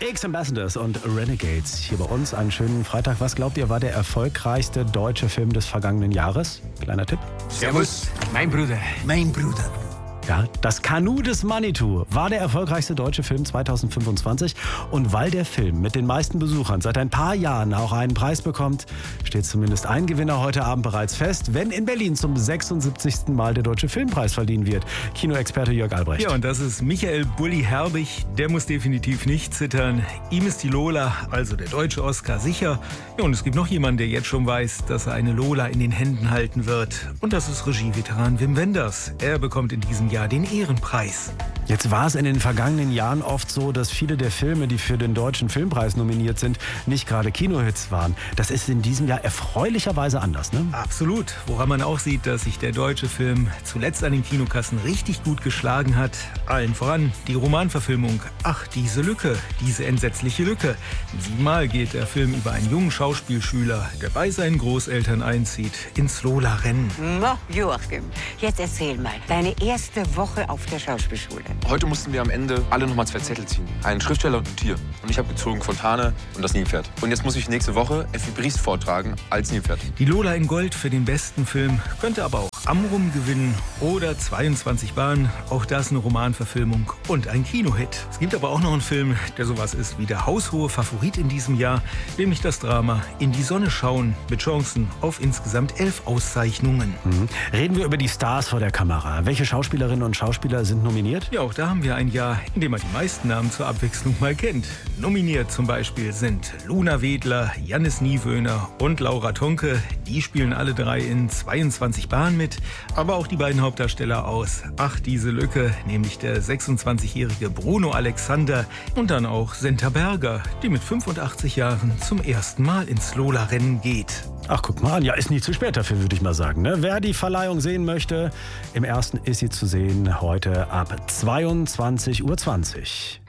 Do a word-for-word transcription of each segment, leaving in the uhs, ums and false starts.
X-Ambassadors und Renegades hier bei uns. Einen schönen Freitag. Was glaubt ihr, war der erfolgreichste deutsche Film des vergangenen Jahres? Kleiner Tipp. Servus. Mein Bruder. Mein Bruder. Ja, das Kanu des Manitou war der erfolgreichste deutsche Film zweitausendfünfundzwanzig. Und weil der Film mit den meisten Besuchern seit ein paar Jahren auch einen Preis bekommt, steht zumindest ein Gewinner heute Abend bereits fest, wenn in Berlin zum sechsundsiebzigsten Mal der Deutsche Filmpreis verliehen wird. Kinoexperte Jörg Albrecht. Ja, und das ist Michael Bulli Herbig. Der muss definitiv nicht zittern. Ihm ist die Lola, also der deutsche Oscar, sicher. Ja, und es gibt noch jemanden, der jetzt schon weiß, dass er eine Lola in den Händen halten wird. Und das ist Regieveteran Wim Wenders. Er bekommt in diesem Jahr den Ehrenpreis. Jetzt war es in den vergangenen Jahren oft so, dass viele der Filme, die für den Deutschen Filmpreis nominiert sind, nicht gerade Kinohits waren. Das ist in diesem Jahr erfreulicherweise anders, ne? Absolut. Woran man auch sieht, dass sich der deutsche Film zuletzt an den Kinokassen richtig gut geschlagen hat. Allen voran die Romanverfilmung Ach, diese Lücke, diese entsetzliche Lücke. Siebenmal geht der Film über einen jungen Schauspielschüler, der bei seinen Großeltern einzieht, ins Lola-Rennen. Na, Joachim, jetzt erzähl mal, deine erste Woche auf der Schauspielschule. Heute mussten wir am Ende alle nochmal zwei Zettel ziehen. Einen Schriftsteller und ein Tier. Und ich habe gezogen Fontane und das Nilpferd. Und jetzt muss ich nächste Woche Effi Briest vortragen als Nilpferd. Die Lola in Gold für den besten Film, könnte aber auch Amrum gewinnen oder zweiundzwanzig Bahnen. Auch das eine Romanverfilmung und ein Kinohit. Es gibt aber auch noch einen Film, der sowas ist wie der haushohe Favorit in diesem Jahr, nämlich das Drama In die Sonne schauen mit Chancen auf insgesamt elf Auszeichnungen. Mhm. Reden wir über die Stars vor der Kamera. Welche Schauspielerinnen und Schauspieler sind nominiert? Ja, auch da haben wir ein Jahr, in dem man die meisten Namen zur Abwechslung mal kennt. Nominiert zum Beispiel sind Luna Wedler, Jannis Niewöhner und Laura Tonke. Die spielen alle drei in zweiundzwanzig Bahnen mit. Aber auch die beiden Hauptdarsteller aus Ach, diese Lücke, nämlich der sechsundzwanzigjährige Bruno Alexander und dann auch Senta Berger, die mit fünfundachtzig Jahren zum ersten Mal ins Lola-Rennen geht. Ach, guck mal an. Ja, ist nicht zu spät dafür, würde ich mal sagen. Ne? Wer die Verleihung sehen möchte, im ersten ist sie zu sehen heute ab zweiundzwanzig Uhr zwanzig.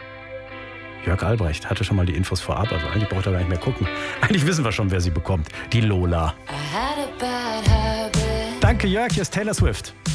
Jörg Albrecht hatte schon mal die Infos vorab, also eigentlich braucht er gar nicht mehr gucken. Eigentlich wissen wir schon, wer sie bekommt. Die Lola. Danke, Jörg. Hier ist Taylor Swift.